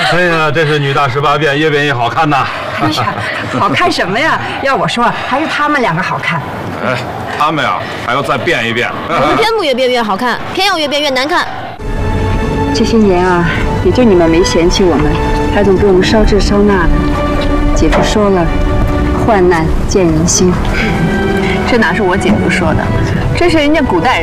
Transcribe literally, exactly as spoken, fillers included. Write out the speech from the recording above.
哎呀，这是女大十八变，越变越好看呐！ 哎呀，好看什么呀？要我说，还是他们两个好看。 哎，他们呀，还要再变一变。 我们偏不越变越好看，偏要越变越难看。 这些年啊，也就你们没嫌弃我们，还总给我们烧这烧那的。姐夫说了，患难见人心。这哪是我姐夫说的，这是人家古代人。